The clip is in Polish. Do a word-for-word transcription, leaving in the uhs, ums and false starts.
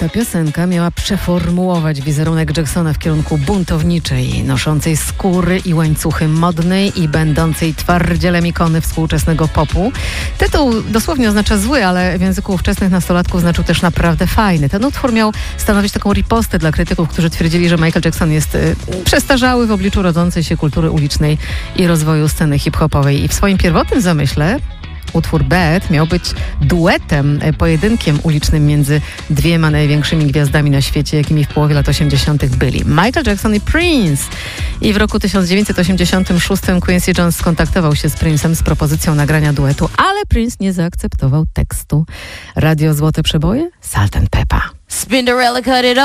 Ta piosenka miała przeformułować wizerunek Jacksona w kierunku buntowniczej, noszącej skóry i łańcuchy modnej i będącej twardzielem ikony współczesnego popu. Tytuł dosłownie oznacza zły, ale w języku ówczesnych nastolatków znaczył też naprawdę fajny. Ten utwór miał stanowić taką ripostę dla krytyków, którzy twierdzili, że Michael Jackson jest y, przestarzały w obliczu rodzącej się kultury ulicznej i rozwoju sceny hip-hopowej. I w swoim pierwotnym zamyśle utwór Bad miał być duetem, pojedynkiem ulicznym między dwiema największymi gwiazdami na świecie, jakimi w połowie lat osiemdziesiątych byli Michael Jackson i Prince. I w roku tysiąc dziewięćset osiemdziesiątym szóstym Quincy Jones skontaktował się z Prince'em z propozycją nagrania duetu, ale Prince nie zaakceptował tekstu. Radio Złote Przeboje, Salt and Pepper. Spinderella cut it up.